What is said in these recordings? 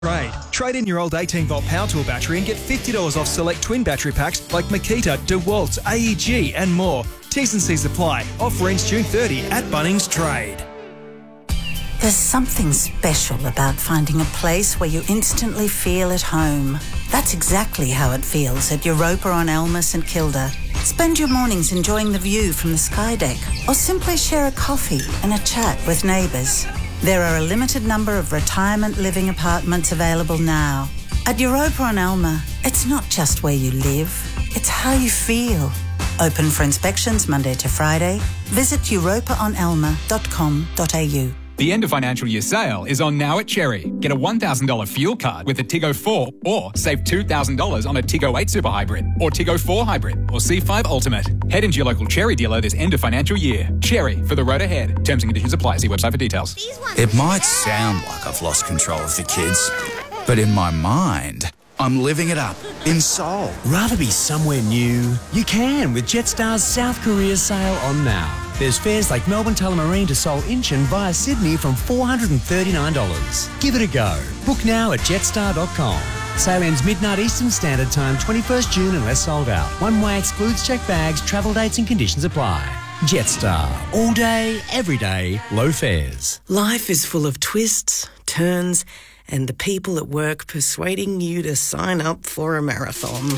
Trade in your old 18-volt power tool battery and get $50 off select twin battery packs like Makita, DeWalt, AEG and more. T's and C's apply. Offer ends June 30 at Bunnings Trade. There's something special about finding a place where you instantly feel at home. That's exactly how it feels at Europa on Elmer St Kilda. Spend your mornings enjoying the view from the sky deck or simply share a coffee and a chat with neighbours. There are a limited number of retirement living apartments available now. At Europa on Elmer, it's not just where you live, it's how you feel. Open for inspections Monday to Friday. Visit europaonelmer.com.au. The end of financial year sale is on now at Cherry. Get a $1,000 fuel card with a Tiggo 4 or save $2,000 on a Tiggo 8 Super Hybrid or Tiggo 4 Hybrid or C5 Ultimate. Head into your local Cherry dealer this end of financial year. Cherry, for the road ahead. Terms and conditions apply. See website for details. It might sound like I've lost control of the kids, but in my mind, I'm living it up in Seoul. Rather be somewhere new? You can with Jetstar's South Korea sale on now. There's fares like Melbourne Tullamarine to Seoul Incheon via Sydney from $439. Give it a go. Book now at jetstar.com. Sale ends midnight Eastern Standard Time, 21st June unless sold out. One way excludes checked bags, travel dates and conditions apply. Jetstar. All day, every day, low fares. Life is full of twists, turns, and the people at work persuading you to sign up for a marathon.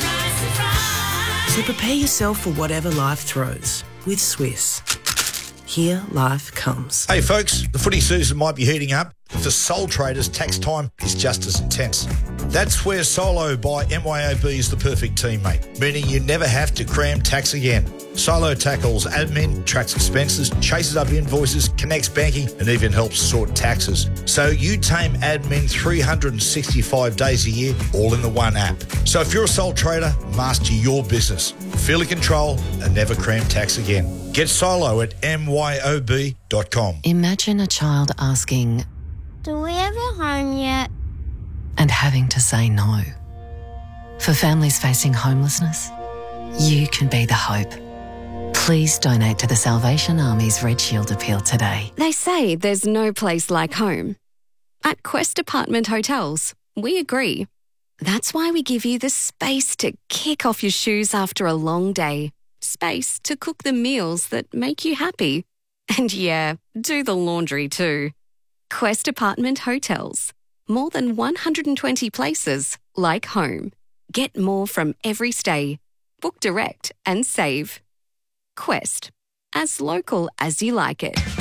So prepare yourself for whatever life throws with Swiss. Here life comes. Hey folks, the footy season might be heating up. For sole traders, tax time is just as intense. That's where Solo by MYOB is the perfect teammate, meaning you never have to cram tax again. Solo tackles admin, tracks expenses, chases up invoices, connects banking, and even helps sort taxes. So you tame admin 365 days a year, all in the one app. So if you're a sole trader, master your business. Feel in control and never cram tax again. Get Solo at myob.com. Imagine a child asking, "Do we have a home yet?" and having to say no. For families facing homelessness, you can be the hope. Please donate to the Salvation Army's Red Shield appeal today. They say there's no place like home. At Quest Apartment Hotels, we agree. That's why we give you the space to kick off your shoes after a long day, space to cook the meals that make you happy, and yeah, do the laundry too. Quest Apartment Hotels. More than 120 places like home. Get more from every stay. Book direct and save. Quest. As local as you like it.